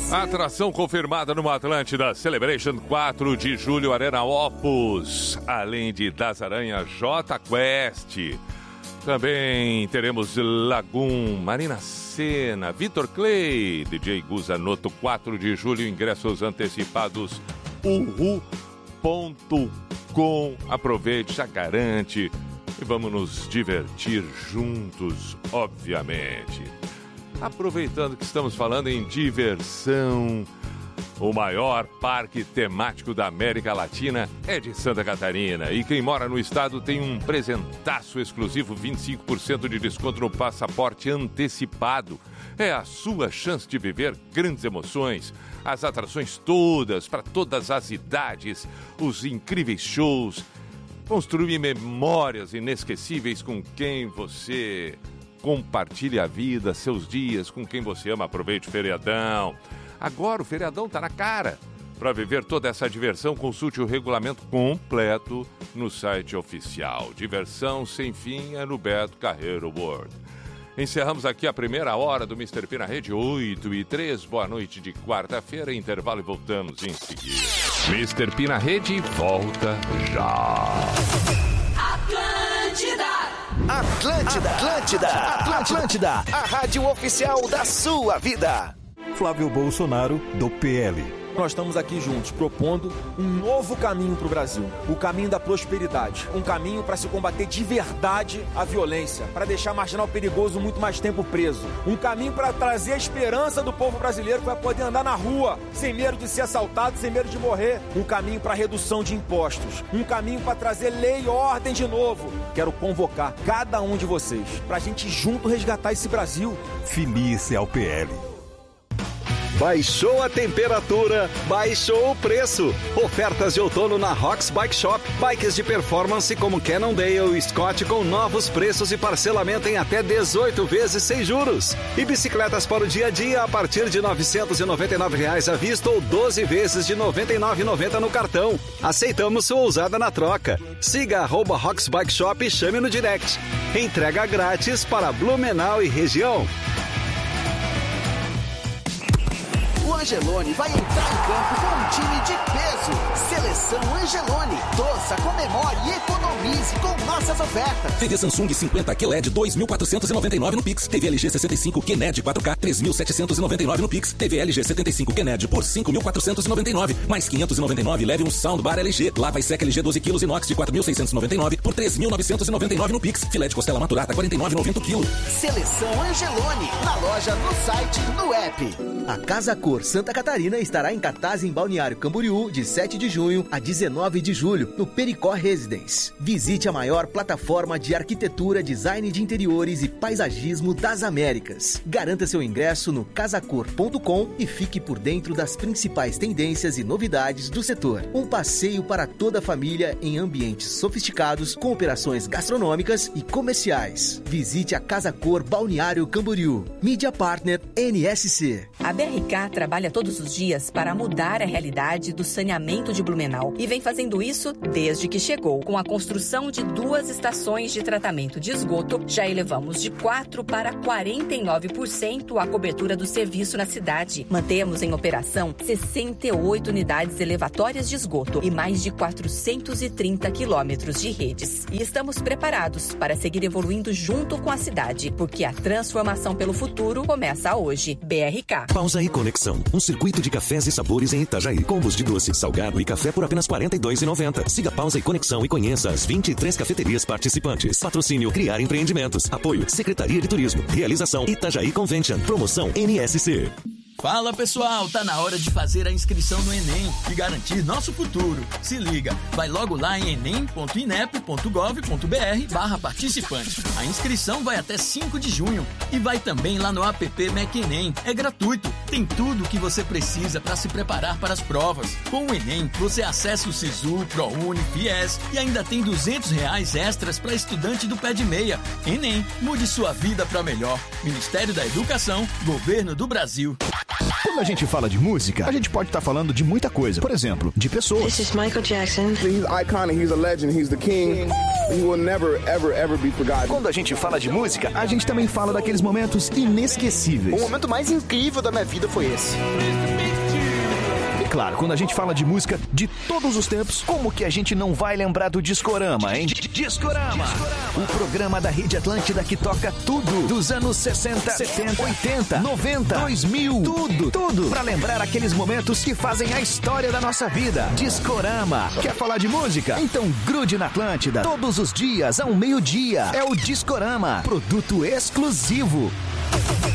Atração confirmada no Atlântida Celebration 4 de julho, Arena Opus, além de Das Aranhas, J Quest. Também teremos Lagoon, Marina Sena, Vitor Clay, DJ Guzanoto, 4 de julho, ingressos antecipados, uhu.com. Aproveite, já garante e vamos nos divertir juntos, obviamente. Aproveitando que estamos falando em diversão, o maior parque temático da América Latina é de Santa Catarina. E quem mora no estado tem um presentaço exclusivo, 25% de desconto no passaporte antecipado. É a sua chance de viver grandes emoções, as atrações todas, para todas as idades, os incríveis shows, construir memórias inesquecíveis com quem você compartilhe a vida, seus dias, com quem você ama. Aproveite o feriadão. Agora o feriadão está na cara. Para viver toda essa diversão, consulte o regulamento completo no site oficial. Diversão sem fim é no Beto Carreiro World. Encerramos aqui a primeira hora do Mr. P na Rede, 8h03. Boa noite de quarta-feira, intervalo e voltamos em seguida. Mr. P na Rede volta já. Atlântida, a rádio oficial da sua vida. Flávio Bolsonaro, do PL. Nós estamos aqui juntos, propondo um novo caminho para o Brasil. O caminho da prosperidade. Um caminho para se combater de verdade a violência. Para deixar marginal perigoso muito mais tempo preso. Um caminho para trazer a esperança do povo brasileiro que vai poder andar na rua, sem medo de ser assaltado, sem medo de morrer. Um caminho para redução de impostos. Um caminho para trazer lei e ordem de novo. Quero convocar cada um de vocês para a gente junto resgatar esse Brasil. Filice ao PL. Baixou a temperatura, baixou o preço. Ofertas de outono na Rox Bike Shop. Bikes de performance como Cannondale e Scott com novos preços e parcelamento em até 18 vezes sem juros. E bicicletas para o dia a dia a partir de R$ 999 à vista ou 12 vezes de R$ 99,90 no cartão. Aceitamos sua usada na troca. Siga @Rox Bike Shop e chame no direct. Entrega grátis para Blumenau e região. O Angelone vai entrar em campo com um time de peso. Seleção Angelone. Torça, comemore e economize com nossas ofertas. TV Samsung 50 QLED 2.499 no Pix. TV LG 65 QNED 4K 3.799 no Pix. TV LG 75 QNED por 5.499. Mais 599, leve um soundbar LG. Lava e seca LG 12 kg inox de 4.699 por 3.999 no Pix. Filé de costela maturata 49,90 kg. Seleção Angelone. Na loja, no site, no app. A Casa Cor Santa Catarina estará em cartaz em Balneário Camboriú de 7 de junho a 19 de julho, no Pericó Residence. Visite a maior plataforma de arquitetura, design de interiores e paisagismo das Américas. Garanta seu ingresso no casacor.com e fique por dentro das principais tendências e novidades do setor. Um passeio para toda a família em ambientes sofisticados, com operações gastronômicas e comerciais. Visite a Casa Cor Balneário Camboriú. Mídia Partner NSC. A BRK trabalha todos os dias para mudar a realidade do saneamento de Blumenau e vem fazendo isso desde que chegou. Com a construção de 2 estações de tratamento de esgoto, já elevamos de 4% para 49% a cobertura do serviço na cidade. Mantemos em operação 68 unidades elevatórias de esgoto e mais de 430 quilômetros de redes. E estamos preparados para seguir evoluindo junto com a cidade, porque a transformação pelo futuro começa hoje. BRK. Pausa e Conexão, um circuito de cafés e sabores em Itajaí. Combos de doce, salgado e café por apenas R$ 42,90. Siga Pausa e Conexão e conheça as 23 cafeterias participantes. Patrocínio Criar Empreendimentos. Apoio Secretaria de Turismo. Realização Itajaí Convention. Promoção NSC. Fala pessoal, tá na hora de fazer a inscrição no Enem e garantir nosso futuro. Se liga, vai logo lá em enem.inep.gov.br/participante. A inscrição vai até 5 de junho e vai também lá no app MEC Enem. É gratuito, tem tudo o que você precisa para se preparar para as provas. Com o Enem, você acessa o Sisu, ProUni, FIES e ainda tem R$200 extras para estudante do pé de meia. Enem, mude sua vida para melhor. Ministério da Educação, Governo do Brasil. Quando a gente fala de música, a gente pode estar falando de muita coisa. Por exemplo, de pessoas. This is Michael Jackson. He's iconic, he's a legend, he's the king. He will never, ever be forgotten. Quando a gente fala de música, a gente também fala daqueles momentos inesquecíveis. O momento mais incrível da minha vida foi esse. E claro, quando a gente fala de música de todos os tempos, como que a gente não vai lembrar do Discorama, hein? Discorama! O programa da Rede Atlântida que toca tudo dos anos 60, 70, 80, 90, 2000. Tudo. Pra lembrar aqueles momentos que fazem a história da nossa vida. Discorama. Quer falar de música? Então grude na Atlântida. Todos os dias, ao meio-dia. É o Discorama. Produto exclusivo.